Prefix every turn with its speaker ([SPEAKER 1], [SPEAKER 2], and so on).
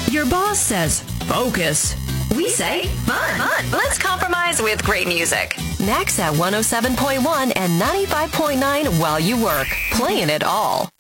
[SPEAKER 1] Your boss says, focus.
[SPEAKER 2] We say, fun. Let's compromise with great music.
[SPEAKER 3] Max at 107.1 and 95.9 while you work. Playing it all.